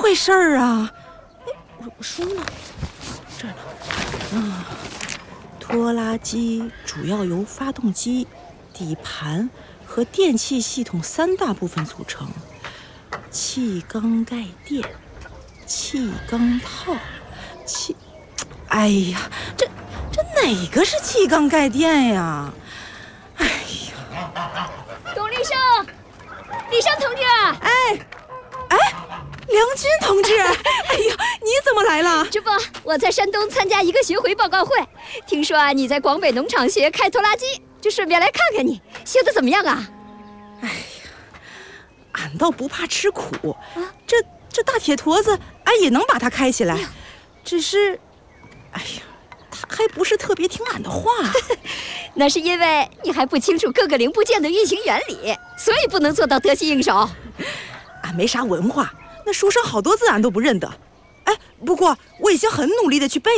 回事儿啊？我书呢？这儿呢。拖拉机主要由发动机、底盘和电气系统3大部分组成。气缸盖垫、气缸套、哎呀，这哪个是气缸盖垫呀？哎呀， 董立生同志！ 梁军同志，哎呀，你怎么来了？ 这不，我在山东参加一个学回报告会，听说你在广北农场学开拖拉机，就顺便来看看你修得怎么样啊？ 哎呀，俺倒不怕吃苦，这大铁坨子，俺也能把它开起来，只是，哎呀，它还不是特别听俺的话。 那是因为你还不清楚各个零部件的运行原理，所以不能做到得心应手。 俺没啥文化，那书上好多字俺都不认得。哎，不过我已经很努力的去背